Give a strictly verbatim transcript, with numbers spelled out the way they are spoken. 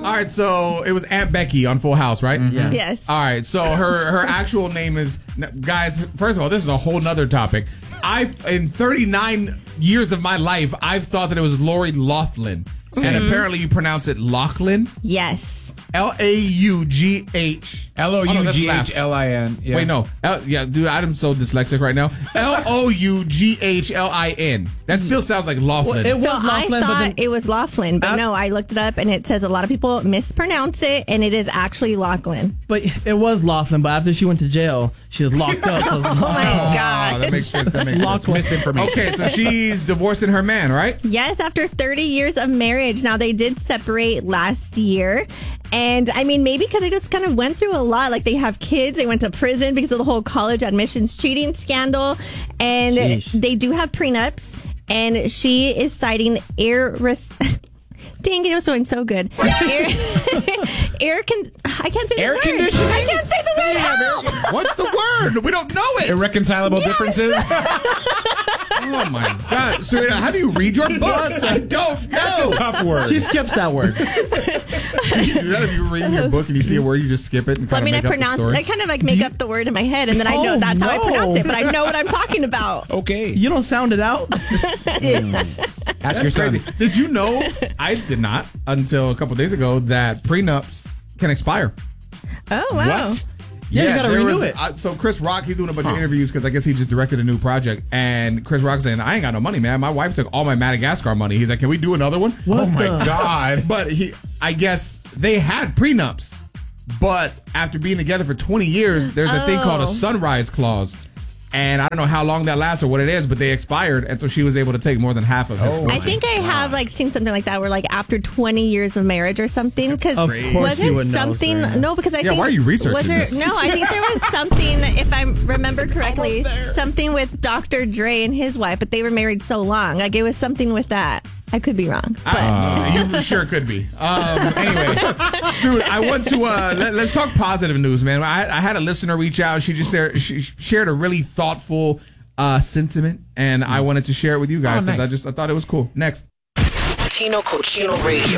All right, so it was Aunt Becky on Full House, right? Mm-hmm. Yeah. Yes. All right, so her her actual name is, guys, first of all, this is a whole nother topic. I in thirty-nine years of my life, I've thought that it was Lori Loughlin. Mm-hmm. And apparently you pronounce it Lachlan. Yes. L A U G H. L O U G H L I N. Yeah. Wait, no. L- yeah, dude, I'm so dyslexic right now. L O U G H L I N. That still sounds like Laughlin. Well, it was So Laughlin, I thought but then, it was Laughlin, but I- no, I looked it up and it says a lot of people mispronounce it, and it is actually Lachlan. but it was Laughlin. But after she went to jail, she was locked up. So it was Oh my Oh, god! that makes sense. That makes sense. Lachlan. Misinformation. Okay, so she's divorcing her man, right? Yes, after thirty years of marriage. Now, they did separate last year. And I mean, maybe because they just kind of went through a lot. Like, they have kids. They went to prison because of the whole college admissions cheating scandal. And Sheesh. they do have prenups. And she is citing irres- Dang it, it was going so good. Air, air con- I can't say the Air word. conditioning? I can't say the word. Help! What's the word? We don't know it. Irreconcilable Yes. differences. Oh my God, Serena, how do you read your books? I don't know. That's a tough word. she skips that word. You do that if you're reading your book and you see a word, you just skip it and Well, kind I mean, I of make up the pronounce. story. I kind of like make up the word in my head, and then I know Oh, that's how I no. pronounce it. But I know what I'm talking about. Okay. You don't sound it out. Ask your That's son. crazy. Did you know? I did not until a couple days ago that prenups can expire. Oh wow! What? Yeah, you gotta there renew was- it. uh, so Chris Rock, he's doing a bunch of interviews because I guess he just directed a new project. And Chris Rock saying, "I ain't got no money, man. My wife took all my Madagascar money." He's like, "Can we do another one?" What oh my the- God! But he, I guess they had prenups, but after being together for twenty years, there's a thing called a Oh. sunrise clause. And I don't know how long that lasts or what it is, but they expired, and so she was able to take more than half of his. Oh. fortune. I think I have like seen something like that where like after twenty years of marriage or something. Because Of course wasn't you would know, something Serena. no because I Yeah, think why are you researching was there, this? No, I think there was something, if I remember correctly, something with Doctor Dre and his wife, but they were married so long. Like it was something with that. I could be wrong, but Uh, you sure could be. Um, anyway, dude, I want to uh, let, let's talk positive news, man. I, I had a listener reach out. She just shared, she shared a really thoughtful uh, sentiment, and I wanted to share it with you guys Oh, because nice. I just I thought it was cool. Next. Tino Cochino Radio.